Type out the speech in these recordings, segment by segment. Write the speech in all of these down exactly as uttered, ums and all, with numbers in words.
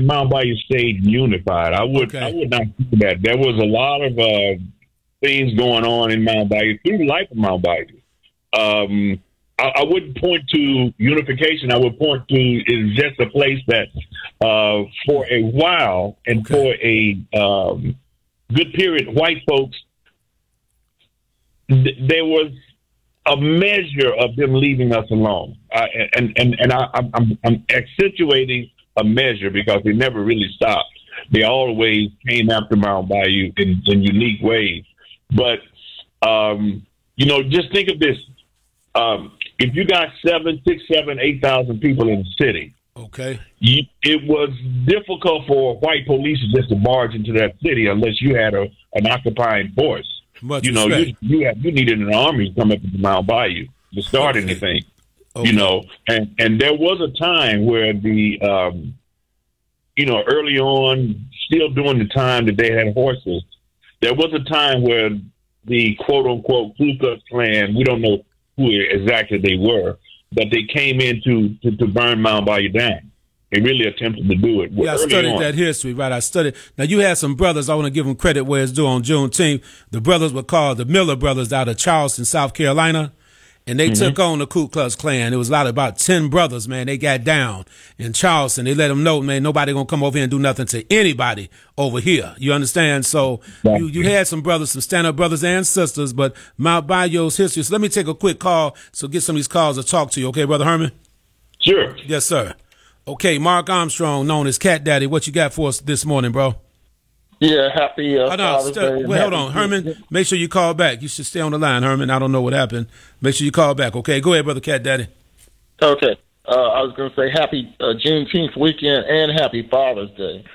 Mount Bayou stayed unified. I would Okay. I would not do that. There was a lot of uh, things going on in Mount Bayou through the life of Mount Bayou. Um, I, I wouldn't point to unification. I would point to is just a place that uh, for a while and Okay. for a um, good period, white folks, th- there was a measure of them leaving us alone. Uh, and and, and I, I'm, I'm, I'm accentuating a measure because they never really stopped. They always came after Mount Bayou in, in unique ways. But, um, you know, just think of this. Um, if you got seven, six, seven, eight thousand people in the city, Okay. you, it was difficult for white police just to barge into that city unless you had a, an occupying force. Much You know, respect. you you, have, you needed an army to come up to Mount Bayou to start Okay. anything. Okay. You know, and and there was a time where the, um, you know, early on, still during the time that they had horses, there was a time where the quote unquote Ku Klux Klan, we don't know who exactly they were, but they came in to, to, to burn Mount Bayou down. They really attempted to do it. Yeah, I early studied on. that history, right? I studied. Now, you had some brothers, I want to give them credit where it's due on Juneteenth. The brothers were called the Miller Brothers out of Charleston, South Carolina, and they Mm-hmm. took on the Ku Klux Klan. There was a lot, about ten brothers, man. They got down in Charleston. They let them know, man, nobody going to come over here and do nothing to anybody over here. You understand? So you, you had some brothers, some stand-up brothers and sisters, but Mount Bayou's history. So let me take a quick call, so get some of these calls to talk to you, okay, Brother Herman? Sure. Yes, sir. Okay, Mark Armstrong, known as Cat Daddy. What you got for us this morning, bro? Yeah, happy uh, Oh, no, Father's stu- Day. and wait, hold happy- on. Herman, make sure you call back. You should stay on the line, Herman. I don't know what happened. Make sure you call back, okay? Go ahead, Brother Cat Daddy. Okay. Uh, I was going to say happy uh, Juneteenth weekend and happy Father's Day.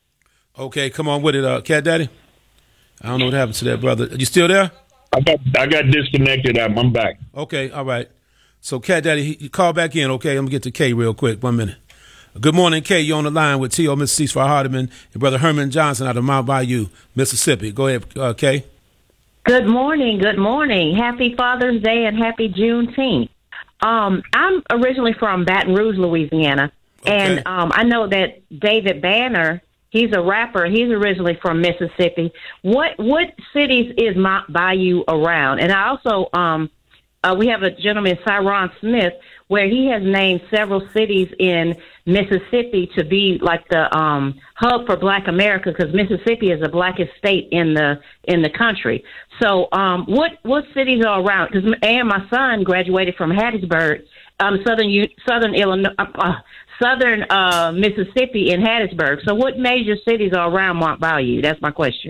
Okay, come on with it, uh, Cat Daddy. I don't know what happened to that, brother. You still there? I got I got disconnected. I'm, I'm back. Okay, all right. So, Cat Daddy, he, you call back in, okay? I'm going to get to K real quick. One minute. Good morning, K. You're on the line with T O. Mister Ceasefire Hardiman and Brother Herman Johnson out of Mount Bayou, Mississippi. Go ahead, uh, K. Good morning. Good morning. Happy Father's Day and happy Juneteenth. Um, I'm originally from Baton Rouge, Louisiana, Okay. and um, I know that David Banner, he's a rapper. He's originally from Mississippi. What what cities is Mount Bayou around? And I also um, uh, we have a gentleman, Cyron Smith, where he has named several cities in Mississippi to be like the um, hub for Black America, because Mississippi is the blackest state in the in the country. So, um, what what cities are around? Because and my son graduated from Hattiesburg, um, southern U- southern Illinois, uh, uh, southern uh, Mississippi in Hattiesburg. So, what major cities are around Mount Bayou? That's my question.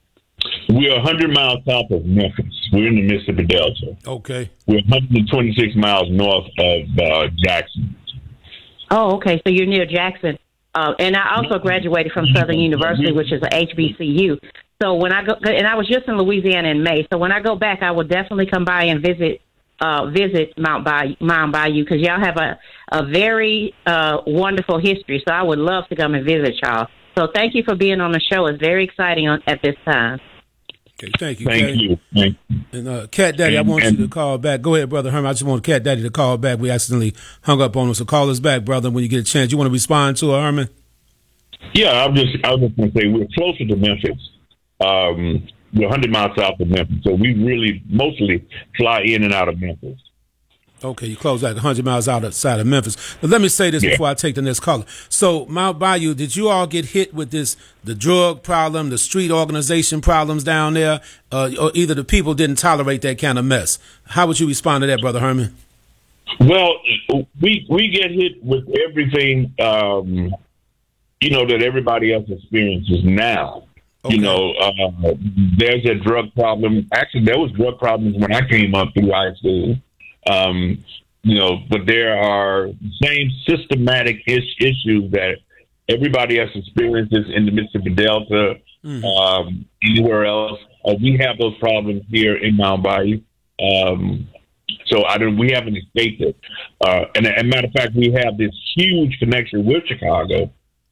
We're one hundred miles south of Memphis. We're in the Mississippi Delta. Okay. We're one hundred twenty-six miles north of uh, Jackson. Oh, okay. So you're near Jackson. Uh, and I also graduated from Southern University, which is a H B C U. So when I go, and I was just in Louisiana in May. So when I go back, I will definitely come by and visit, uh, visit Mount Bayou, Mount Bayou, because y'all have a, a very uh, wonderful history. So I would love to come and visit y'all. So thank you for being on the show. It's very exciting on, at this time. Okay, thank you, Thank K. you. Thank you. And uh, Cat Daddy, I And- want and- you to call back. Go ahead, Brother Herman. I just want Cat Daddy to call back. We accidentally hung up on him, so call us back, brother, when you get a chance. You want to respond to her, Herman? Yeah, I'm just I was just going to say we're closer to Memphis. Um, we're one hundred miles south of Memphis, so we really mostly fly in and out of Memphis. Okay, you close like one hundred miles outside of Memphis. But let me say this Yeah. before I take the next caller. So, Mount Bayou, did you all get hit with this, the drug problem, the street organization problems down there, uh, or either the people didn't tolerate that kind of mess? How would you respond to that, Brother Herman? Well, we we get hit with everything, um, you know, that everybody else experiences now. Okay. You know, uh, there's a drug problem. Actually, there was drug problems when I came up through high school. Um, you know, but there are same systematic is- issues that everybody else experiences in the Mississippi Delta, Mm. um, anywhere else. Uh, we have those problems here in Mount Bayou. Um, so I don't, we haven't escaped it. Uh, and as a matter of fact, we have this huge connection with Chicago.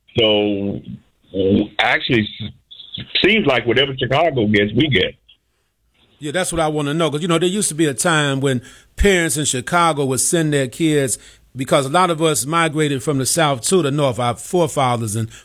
So uh, actually, s- seems like whatever Chicago gets, we get. Yeah, that's what I want to know. Because, you know, there used to be a time when parents in Chicago would send their kids, because a lot of us migrated from the South to the North, our forefathers and